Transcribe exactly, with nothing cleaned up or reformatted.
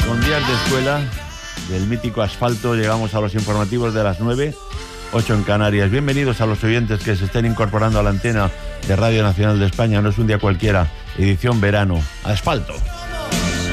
Con días de escuela del mítico asfalto llegamos a los informativos de las nueve, ocho en Canarias. Bienvenidos a los oyentes que se estén incorporando a la antena de Radio Nacional de España. No es un día cualquiera, edición verano, asfalto.